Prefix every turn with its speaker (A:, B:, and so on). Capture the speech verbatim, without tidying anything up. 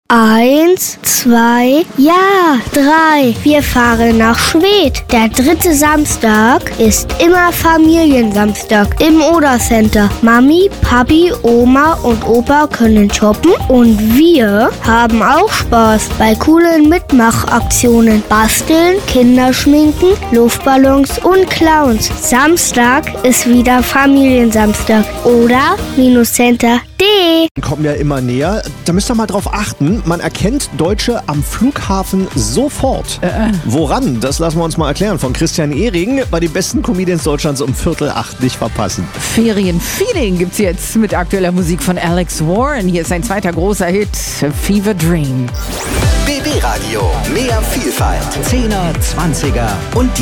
A: Eins, zwei, ja, drei. Wir fahren nach Schwedt. Der dritte Samstag ist immer Familiensamstag im Oder Center. Mami, Papi, Oma und Opa können shoppen und wir haben auch Spaß bei coolen Mitmachaktionen. Basteln, Kinderschminken, Luftballons und Clowns. Samstag ist wieder Familiensamstag. Oder-Center punkt de.
B: Kommen ja immer näher. Da müsst ihr mal drauf achten. Man erkennt Deutsche am Flughafen sofort.
C: Äh.
B: Woran? Das lassen wir uns mal erklären von Christian Ehring. Bei den besten Comedians Deutschlands um Viertel acht nicht verpassen.
C: Ferienfeeling gibt's jetzt mit aktueller Musik von Alex Warren. Hier ist ein zweiter großer Hit, Fever Dream.
D: B B Radio. Mehr Vielfalt. Zehner, Zwanziger und